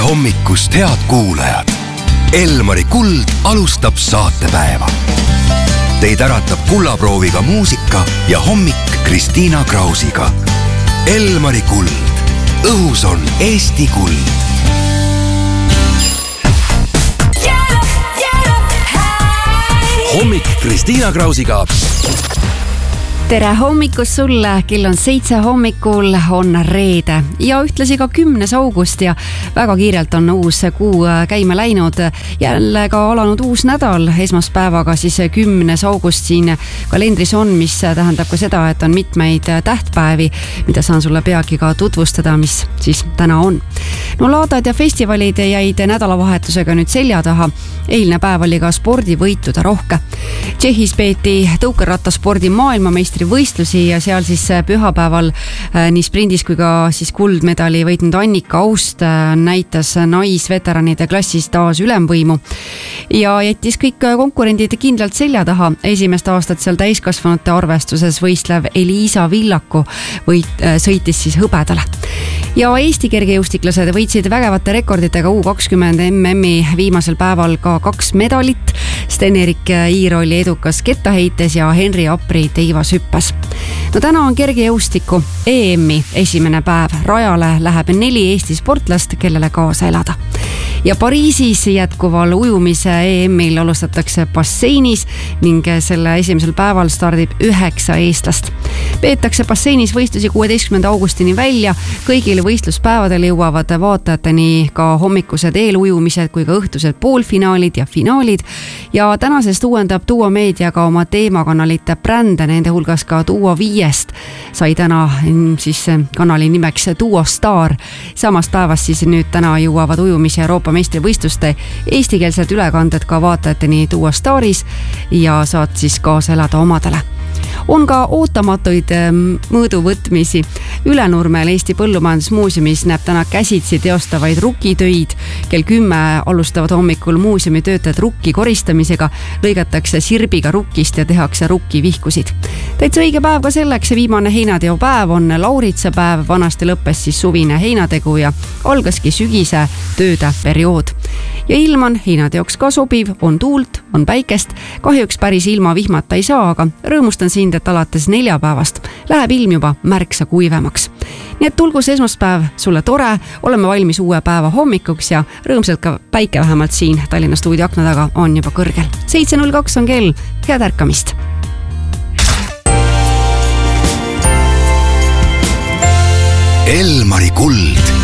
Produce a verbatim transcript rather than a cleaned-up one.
hommikust, head kuulajad! Elmari Kuld alustab saatepäeva. Teid äratab kullaprooviga muusika ja hommik Kristiina Krausiga. Elmari Kuld. Õhus on Eesti kuld. Hommik Kristiina Krausiga. Tere hommikust sulle, kell on seitse hommikul, on reede ja ühtlasi ka kümnes august ja väga kiirelt on uus kuu käima läinud. Jälle ka alanud uus nädal esmaspäevaga, siis kümnes august siin kalendris on, mis tähendab ka seda, et on mitmeid tähtpäevi, mida saan sulle peagi ka tutvustada, mis siis täna on. No laadad ja festivalid jäid nädalavahetusega nüüd selja taha. Eilne päev oli ka spordivõitude rohke. Tšehhis peeti tõukerattaspordi maailmameistri võistlusi ja seal siis pühapäeval nii sprindis kui ka siis kuldmedali võitnud Annika Aust näitas naisveteranide klassis taas ülemvõimu ja jättis kõik konkurendid kindlalt selja taha. Esimest aastat seal täiskasvanute arvestuses võistlev Eliisa Villaku võit, sõitis siis hõbedale. Ja Eesti kergejõustiklased võitsid vägevate rekorditega U kakskümmend M M-i viimasel päeval ka kaks medalit. Sten-Erik Iir oli edukas kettaheites ja Henri Apri teivas hüppas. No täna on kergejõustiku E M-i esimene päev. Rajale läheb neli Eesti sportlast, kellele kaasa elada. Ja Pariisis jätkuval ujumise E M-il alustatakse basseinis ning selle esimesel päeval stardib üheksa eestlast. Peetakse basseinis võistlusi kuueteistkümnenda augustini välja. Kõigil võistluspäevadel jõuavad vaatajateni ka hommikused eelujumised kui ka õhtused poolfinaalid ja finaalid. Ja tänasest uuendab Duo Meedia ka oma teemakanalite brände, nende hulgas ka Duo viiest sai täna siis kanali nimeks Duo Star. Samast päevast siis nüüd täna jõuavad ujumise Euroopa meistrivõistluste eestikeelsed ülekanded ka vaatajateni Duo Staris ja saad siis kaasa elada omadele. On ka ootamatuid mõõduvõtmisi. Ülenurmel Eesti Põllumajandusmuuseumis näeb täna käsitsi teostavaid rukitöid. Kell kümme alustavad hommikul muuseumi töötajad rukki koristamisega, lõigatakse sirbiga rukkist ja tehakse rukkivihkusid. Täitsa õige päev ka selleks, viimane heinateo päev on Lauritsa päev, vanasti lõppes siis suvine heinategu ja algaski sügise tööde periood. Ja ilm on heinateoks ka sobiv, on tuult, on päikest, kahjuks päris ilma vihmata ei saa, aga rõõmustan sind, et alates neljapäevast läheb ilm juba märksa kuivemaks. Nii et tulgus esmaspäev sulle tore, oleme valmis uue päeva hommikuks ja rõõmsalt ka päike vähemalt siin Tallinna stuudio akna taga on juba kõrgel. seitse null kaks on kell, head ärkamist! Elmari Kuld.